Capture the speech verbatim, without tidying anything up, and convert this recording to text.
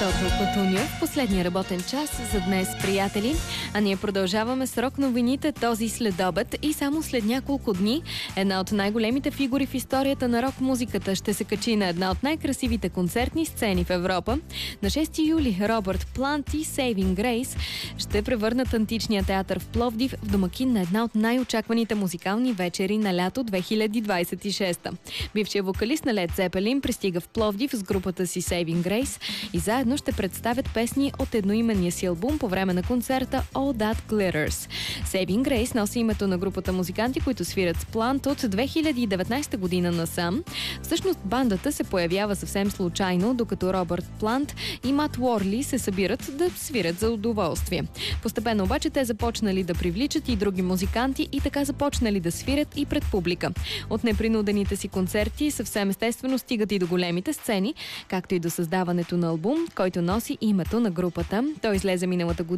Тото Котуньов, последния работен час за днес, приятели. А ние продължаваме с рок новините този следобед и само след няколко дни една от най-големите фигури в историята на рок-музиката ще се качи на една от най-красивите концертни сцени в Европа. На шести юли Робърт Плант и Saving Grace ще превърнат античния театър в Пловдив в домакин на една от най-очакваните музикални вечери на лято две хиляди двадесет и шеста. Бившият вокалист на Led Zeppelin пристига в Пловдив с групата си Saving Grace и заедно ще представят песни от едноименния си албум по време на концерта All That Glitters. Saving Grace носи името на групата музиканти, които свирят с Плант от две хиляди и деветнадесета година насам. Всъщност бандата се появява съвсем случайно, докато Робърт Плант и Мат Уорли се събират да свирят за удоволствие. Постепенно обаче те започнали да привличат и други музиканти и така започнали да свирят и пред публика. От непринудените си концерти съвсем естествено стигат и до големите сцени, както и до създаването на албум, който носи името на групата. Той излезе миналата година